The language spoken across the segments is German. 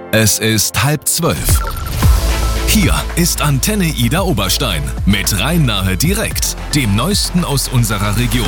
Es ist 11:30. Hier ist Antenne Ida Oberstein mit Rhein-Nahe direkt, dem Neuesten aus unserer Region.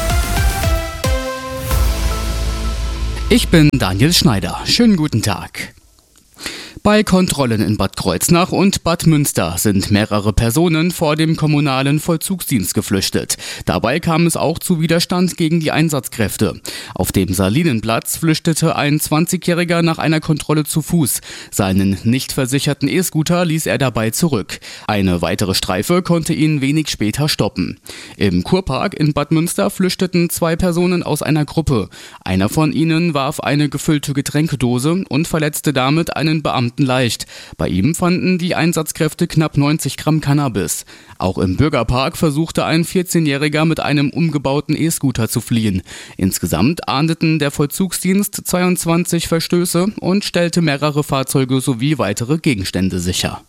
Ich bin Daniel Schneider. Schönen guten Tag. Bei Kontrollen in Bad Kreuznach und Bad Münster sind mehrere Personen vor dem kommunalen Vollzugsdienst geflüchtet. Dabei kam es auch zu Widerstand gegen die Einsatzkräfte. Auf dem Salinenplatz flüchtete ein 20-Jähriger nach einer Kontrolle zu Fuß. Seinen nicht versicherten E-Scooter ließ er dabei zurück. Eine weitere Streife konnte ihn wenig später stoppen. Im Kurpark in Bad Münster flüchteten 2 Personen aus einer Gruppe. Einer von ihnen warf eine gefüllte Getränkedose und verletzte damit einen Beamten leicht. Bei ihm fanden die Einsatzkräfte knapp 90 Gramm Cannabis. Auch im Bürgerpark versuchte ein 14-Jähriger mit einem umgebauten E-Scooter zu fliehen. Insgesamt ahndeten der Vollzugsdienst 22 Verstöße und stellte mehrere Fahrzeuge sowie weitere Gegenstände sicher.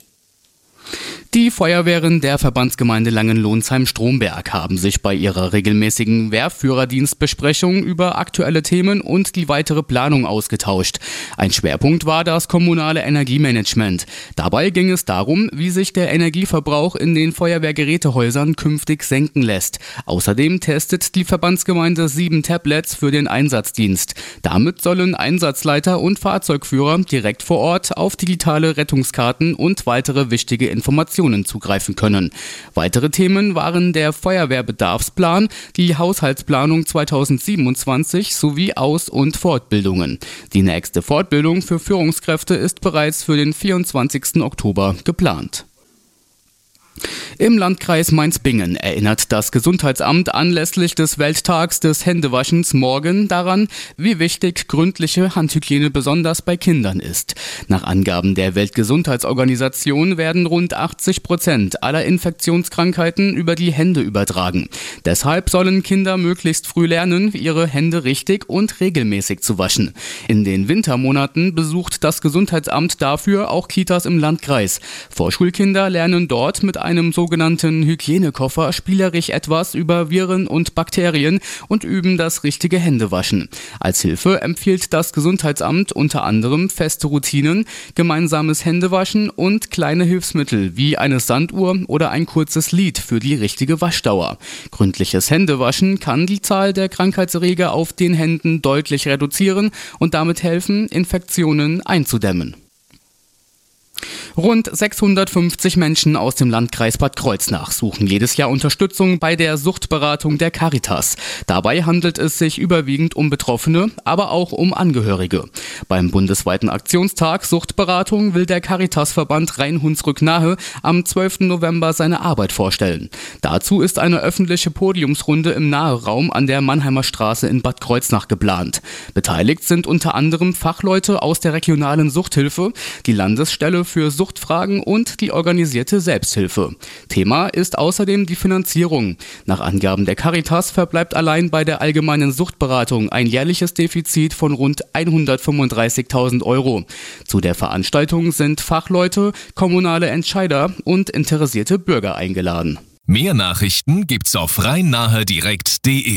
Die Feuerwehren der Verbandsgemeinde Langenlonsheim-Stromberg haben sich bei ihrer regelmäßigen Wehrführerdienstbesprechung über aktuelle Themen und die weitere Planung ausgetauscht. Ein Schwerpunkt war das kommunale Energiemanagement. Dabei ging es darum, wie sich der Energieverbrauch in den Feuerwehrgerätehäusern künftig senken lässt. Außerdem testet die Verbandsgemeinde 7 Tablets für den Einsatzdienst. Damit sollen Einsatzleiter und Fahrzeugführer direkt vor Ort auf digitale Rettungskarten und weitere wichtige Informationen zugreifen können. Weitere Themen waren der Feuerwehrbedarfsplan, die Haushaltsplanung 2027 sowie Aus- und Fortbildungen. Die nächste Fortbildung für Führungskräfte ist bereits für den 24. Oktober geplant. Im Landkreis Mainz-Bingen erinnert das Gesundheitsamt anlässlich des Welttags des Händewaschens morgen daran, wie wichtig gründliche Handhygiene besonders bei Kindern ist. Nach Angaben der Weltgesundheitsorganisation werden rund 80% aller Infektionskrankheiten über die Hände übertragen. Deshalb sollen Kinder möglichst früh lernen, ihre Hände richtig und regelmäßig zu waschen. In den Wintermonaten besucht das Gesundheitsamt dafür auch Kitas im Landkreis. Vorschulkinder lernen dort mit einem sogenannten Hygienekoffer spielerisch etwas über Viren und Bakterien und üben das richtige Händewaschen. Als Hilfe empfiehlt das Gesundheitsamt unter anderem feste Routinen, gemeinsames Händewaschen und kleine Hilfsmittel wie eine Sanduhr oder ein kurzes Lied für die richtige Waschdauer. Gründliches Händewaschen kann die Zahl der Krankheitserreger auf den Händen deutlich reduzieren und damit helfen, Infektionen einzudämmen. Rund 650 Menschen aus dem Landkreis Bad Kreuznach suchen jedes Jahr Unterstützung bei der Suchtberatung der Caritas. Dabei handelt es sich überwiegend um Betroffene, aber auch um Angehörige. Beim bundesweiten Aktionstag Suchtberatung will der Caritasverband Rhein-Hunsrück-Nahe am 12. November seine Arbeit vorstellen. Dazu ist eine öffentliche Podiumsrunde im Naheraum an der Mannheimer Straße in Bad Kreuznach geplant. Beteiligt sind unter anderem Fachleute aus der regionalen Suchthilfe, die Landesstelle für Suchtfragen und die organisierte Selbsthilfe. Thema ist außerdem die Finanzierung. Nach Angaben der Caritas verbleibt allein bei der allgemeinen Suchtberatung ein jährliches Defizit von rund 135.000 Euro. Zu der Veranstaltung sind Fachleute, kommunale Entscheider und interessierte Bürger eingeladen. Mehr Nachrichten gibt's auf rhein-nahe-direkt.de.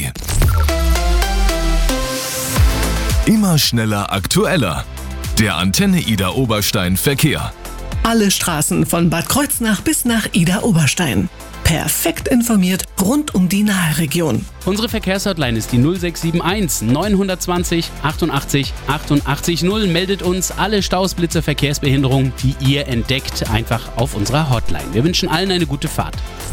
Immer schneller, aktueller. Der Antenne Ida Oberstein Verkehr. Alle Straßen von Bad Kreuznach bis nach Ida Oberstein. Perfekt informiert rund um die Nahe-Region. Unsere Verkehrshotline ist die 0671 920 88 88 0. Meldet uns alle Staus, Blitze, Verkehrsbehinderungen, die ihr entdeckt, einfach auf unserer Hotline. Wir wünschen allen eine gute Fahrt.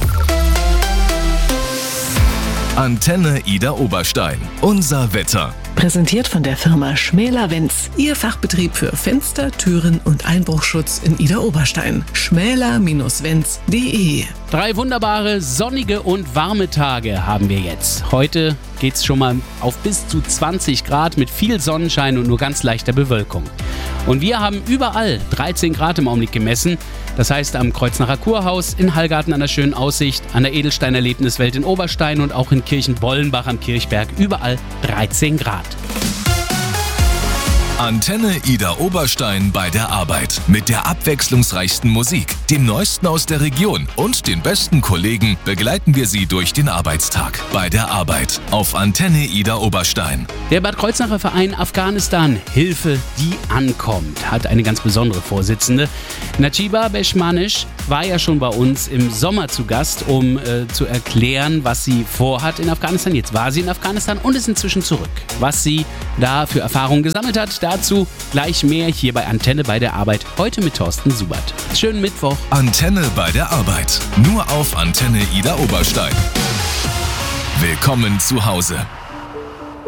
Antenne Ida Oberstein. Unser Wetter. Präsentiert von der Firma Schmäler-Wenz. Ihr Fachbetrieb für Fenster, Türen und Einbruchschutz in Ida Oberstein. schmäler-wenz.de. 3 wunderbare, sonnige und warme Tage haben wir jetzt. Heute geht es schon mal auf bis zu 20 Grad mit viel Sonnenschein und nur ganz leichter Bewölkung. Und wir haben überall 13 Grad im Augenblick gemessen. Das heißt am Kreuznacher Kurhaus, in Hallgarten an der schönen Aussicht, an der Edelstein-Erlebniswelt in Oberstein und auch in Kirchenbollenbach am Kirchberg. Überall 13 Grad. Antenne Ida Oberstein bei der Arbeit. Mit der abwechslungsreichsten Musik, dem Neuesten aus der Region und den besten Kollegen begleiten wir Sie durch den Arbeitstag. Bei der Arbeit auf Antenne Ida Oberstein. Der Bad Kreuznacher Verein Afghanistan Hilfe, die ankommt, hat eine ganz besondere Vorsitzende. Najiba Beshmanish war ja schon bei uns im Sommer zu Gast, um zu erklären, was sie vorhat in Afghanistan. Jetzt war sie in Afghanistan und ist inzwischen zurück. Was sie da für Erfahrungen gesammelt hat, dazu gleich mehr hier bei Antenne bei der Arbeit. Heute mit Thorsten Subert. Schönen Mittwoch. Antenne bei der Arbeit. Nur auf Antenne Ida Oberstein. Willkommen zu Hause.